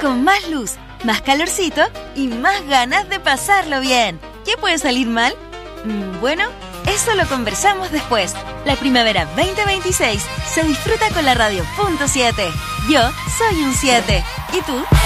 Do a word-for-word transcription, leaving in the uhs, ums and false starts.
con más luz, más calorcito y más ganas de pasarlo bien. ¿Qué puede salir mal? Bueno, eso lo conversamos después. La primavera veinte veintiséis se disfruta con la radio punto siete. Yo soy un siete. ¿Y tú?